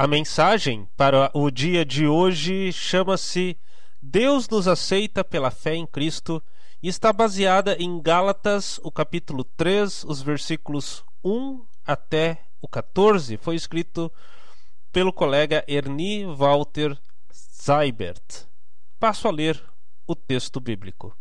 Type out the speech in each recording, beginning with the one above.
A mensagem para o dia de hoje chama-se Deus nos aceita pela fé em Cristo e está baseada em Gálatas, o capítulo 3, os versículos 1 até o 14. Foi escrito pelo colega Ernie Walter Seibert. Passo a ler o texto bíblico.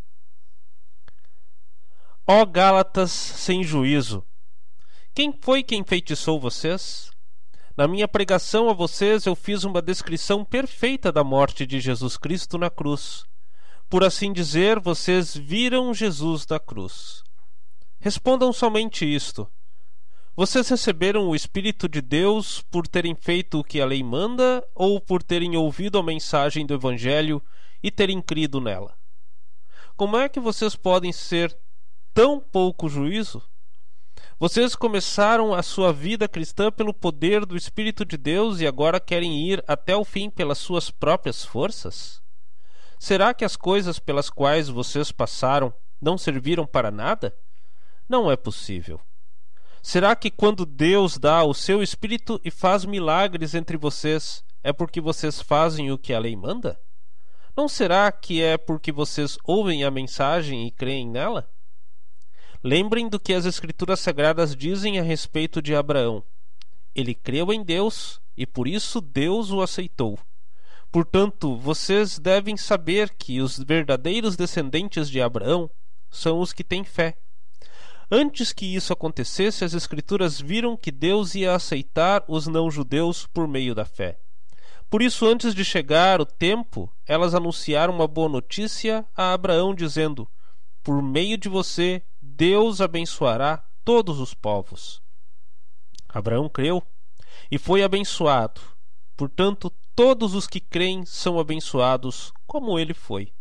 Ó Gálatas sem juízo! Quem foi que enfeitiçou vocês? Na minha pregação a vocês eu fiz uma descrição perfeita da morte de Jesus Cristo na cruz. Por assim dizer, vocês viram Jesus na cruz. Respondam somente isto. Vocês receberam o Espírito de Deus por terem feito o que a lei manda ou por terem ouvido a mensagem do Evangelho e terem crido nela? Como é que vocês podem ser tão pouco juízo? Vocês começaram a sua vida cristã pelo poder do Espírito de Deus e agora querem ir até o fim pelas suas próprias forças? Será que as coisas pelas quais vocês passaram não serviram para nada? Não é possível. Será que quando Deus dá o seu Espírito e faz milagres entre vocês, é porque vocês fazem o que a lei manda? Não será que é porque vocês ouvem a mensagem e creem nela? Lembrem do que as Escrituras Sagradas dizem a respeito de Abraão. Ele creu em Deus e por isso Deus o aceitou. Portanto, vocês devem saber que os verdadeiros descendentes de Abraão são os que têm fé. Antes que isso acontecesse, as Escrituras viram que Deus ia aceitar os não-judeus por meio da fé. Por isso, antes de chegar o tempo, elas anunciaram uma boa notícia a Abraão, dizendo: por meio de você, Deus abençoará todos os povos. Abraão creu e foi abençoado. Portanto, todos os que creem são abençoados como ele foi.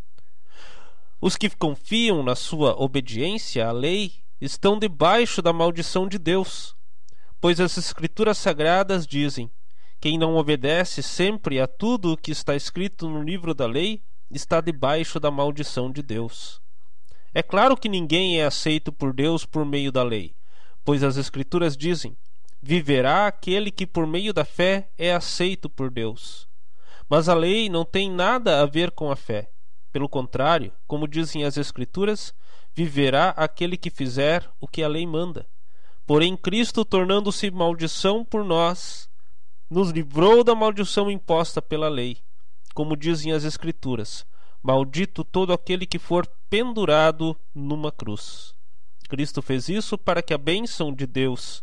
Os que confiam na sua obediência à lei estão debaixo da maldição de Deus, pois as Escrituras Sagradas dizem: quem não obedece sempre a tudo o que está escrito no livro da lei está debaixo da maldição de Deus. É claro que ninguém é aceito por Deus por meio da lei, pois as Escrituras dizem: viverá aquele que por meio da fé é aceito por Deus. Mas a lei não tem nada a ver com a fé. Pelo contrário, como dizem as Escrituras, viverá aquele que fizer o que a lei manda. Porém, Cristo, tornando-se maldição por nós, nos livrou da maldição imposta pela lei. Como dizem as Escrituras: maldito todo aquele que for pendurado numa cruz. Cristo fez isso para que a bênção de Deus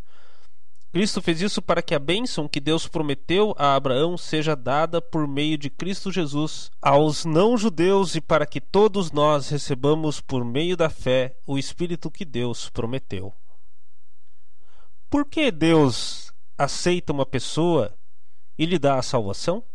que Deus prometeu a Abraão seja dada por meio de Cristo Jesus aos não-judeus e para que todos nós recebamos por meio da fé o Espírito que Deus prometeu. Por que Deus aceita uma pessoa e lhe dá a salvação?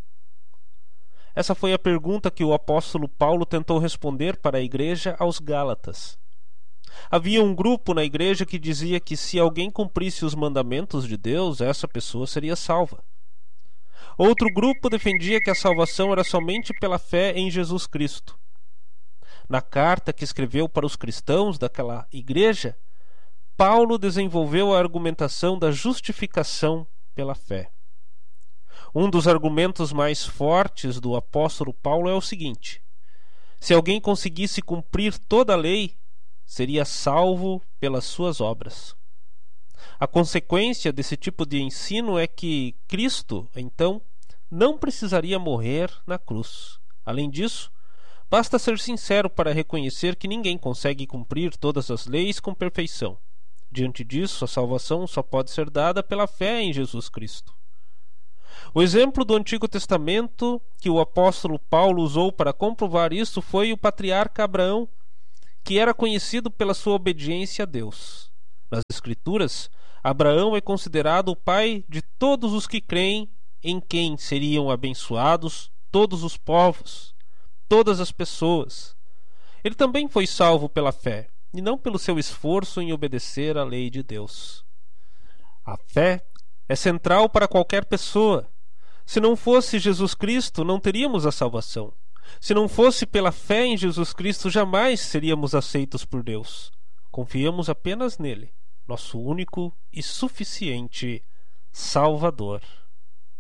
Essa foi a pergunta que o apóstolo Paulo tentou responder para a igreja aos Gálatas. Havia um grupo na igreja que dizia que se alguém cumprisse os mandamentos de Deus, essa pessoa seria salva. Outro grupo defendia que a salvação era somente pela fé em Jesus Cristo. Na carta que escreveu para os cristãos daquela igreja, Paulo desenvolveu a argumentação da justificação pela fé. Um dos argumentos mais fortes do apóstolo Paulo é o seguinte: se alguém conseguisse cumprir toda a lei, seria salvo pelas suas obras. A consequência desse tipo de ensino é que Cristo, então, não precisaria morrer na cruz. Além disso, basta ser sincero para reconhecer que ninguém consegue cumprir todas as leis com perfeição. Diante disso, a salvação só pode ser dada pela fé em Jesus Cristo. O exemplo do Antigo Testamento que o apóstolo Paulo usou para comprovar isso foi o patriarca Abraão, que era conhecido pela sua obediência a Deus. Nas Escrituras, Abraão é considerado o pai de todos os que creem, em quem seriam abençoados todos os povos, todas as pessoas. Ele também foi salvo pela fé, e não pelo seu esforço em obedecer à lei de Deus. A fé é central para qualquer pessoa. Se não fosse Jesus Cristo, não teríamos a salvação. Se não fosse pela fé em Jesus Cristo, jamais seríamos aceitos por Deus. Confiamos apenas nele, nosso único e suficiente Salvador.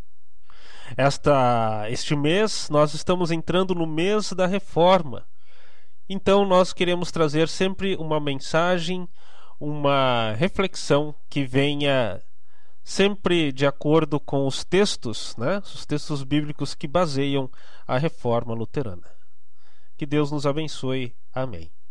Este mês nós estamos entrando no mês da Reforma. Então nós queremos trazer sempre uma mensagem, uma reflexão que venha sempre de acordo com os textos, né? Os textos bíblicos que baseiam a Reforma Luterana. Que Deus nos abençoe. Amém.